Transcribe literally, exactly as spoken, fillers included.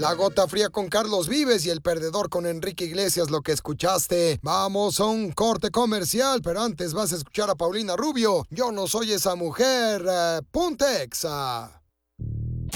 La Gota Fría con Carlos Vives y El Perdedor con Enrique Iglesias, lo que escuchaste. Vamos a un corte comercial, pero antes vas a escuchar a Paulina Rubio. Yo no soy esa mujer. Uh, Puntexa.